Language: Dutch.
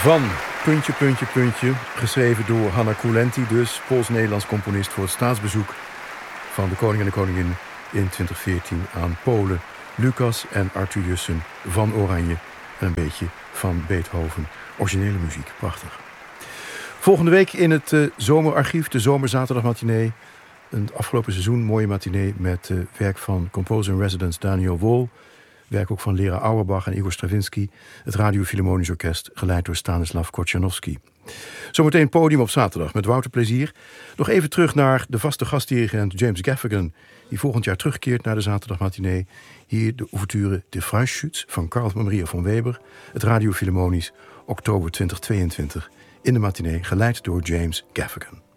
van Puntje, Puntje, Puntje. Geschreven door Hanna Koulenti, dus Pools-Nederlands componist voor het staatsbezoek van de koning en de koningin in 2014 aan Polen. Lucas en Arthur Jussen van Oranje en een beetje van Beethoven. Originele muziek, prachtig. Volgende week in het zomerarchief, de zomerzaterdagmatinee. Een afgelopen seizoen mooie matinee met werk van composer-in-residence Daniel Wol. Werk ook van leraar Auerbach en Igor Stravinsky. Het Radio Philharmonisch Orkest, geleid door Stanislav Korchanovsky. Zometeen podium op zaterdag met Wouter Plezier. Nog even terug naar de vaste gastdirigent James Gaffigan, die volgend jaar terugkeert naar de zaterdagmatinee. Hier de ouverture De Freischütz van Carl Maria von Weber. Het Radio Philharmonisch, oktober 2022. In de matinee, geleid door James Gaffigan.